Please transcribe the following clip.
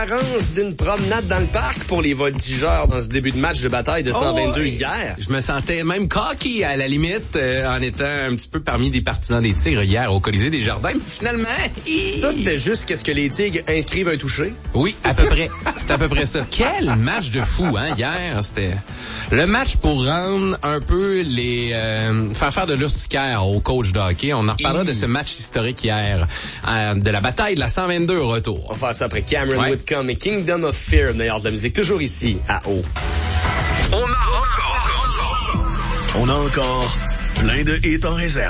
d'une promenade dans le parc pour les voltigeurs dans ce début de match de bataille de 122 hier. Je me sentais même cocky à la limite en étant un petit peu parmi des partisans des Tigres hier au Colisée des Jardins. Mais finalement... Ça, c'était juste qu'est-ce que les Tigres inscrivent un touché? Oui, à peu près. C'était à peu près ça. Quel match de fou, hein, hier. C'était le match pour rendre un peu les... faire de l'urticaire au coach de hockey. On en reparlera de ce match historique hier, de la bataille de la 122 au retour. On va faire ça après Cameron Whitcomb et Kingdom of Fear, meilleur de la musique, toujours ici, à O. On a encore plein de hits en réserve.